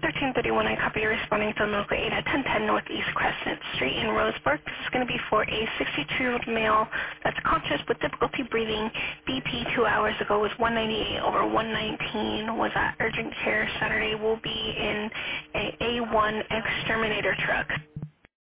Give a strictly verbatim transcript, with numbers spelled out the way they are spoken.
thirteen thirty-one, I copy responding to medical aid at ten ten Northeast Crescent Street in Roseburg. This is going to be for a sixty-two-year-old male that's conscious with difficulty breathing. B P two hours ago was one ninety-eight over one nineteen, was at urgent care. Saturday will be in a A1 exterminator truck.